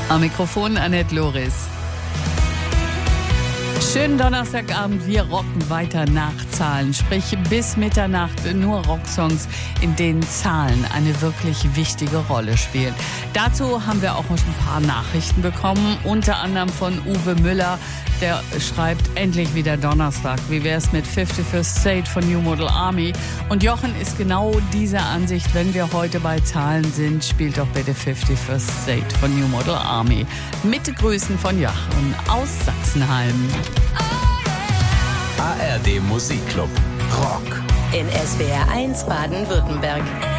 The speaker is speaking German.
Am Mikrofon Annette Loris. Schönen Donnerstagabend, wir rocken weiter nach Zahlen, sprich bis Mitternacht nur Rocksongs, in denen Zahlen eine wirklich wichtige Rolle spielen. Dazu haben wir auch ein paar Nachrichten bekommen, unter anderem von Uwe Müller, der schreibt, endlich wieder Donnerstag, wie wär's mit 51st State von New Model Army? Und Jochen ist genau dieser Ansicht, wenn wir heute bei Zahlen sind, spielt doch bitte 51st State von New Model Army. Mit Grüßen von Jochen aus Sachsenheim. ARD Musikclub Rock in SWR 1 Baden-Württemberg.